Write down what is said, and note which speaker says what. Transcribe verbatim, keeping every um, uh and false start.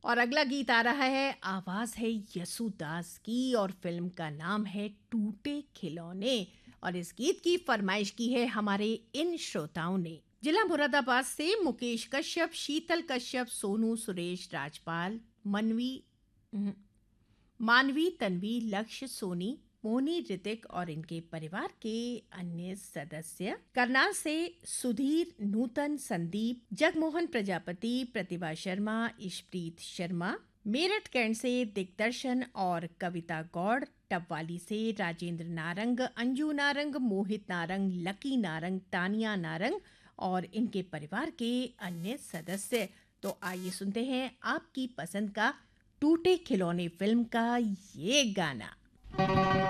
Speaker 1: और अगला गीत आ रहा है, आवाज है यसुदास की और फिल्म का नाम है टूटे खिलौने। और इस गीत की फरमाइश की है हमारे इन श्रोताओं ने। जिला मुरादाबाद से मुकेश कश्यप, शीतल कश्यप, सोनू, सुरेश, राजपाल, मनवी हम्म, मानवी, तन्वी, लक्ष्य, सोनी, मोनी, ऋतिक और इनके परिवार के अन्य सदस्य। करनाल से सुधीर, नूतन, संदीप, जगमोहन प्रजापति, प्रतिभा शर्मा, इशप्रीत शर्मा। मेरठ कैंट से दिग्दर्शन और कविता गौड़। टपवाली से राजेंद्र नारंग, अंजू नारंग, मोहित नारंग, लकी नारंग, तानिया नारंग और इनके परिवार के अन्य सदस्य। तो आइए सुनते हैं आपकी पसंद का टूटे खिलौने फिल्म का ये गाना।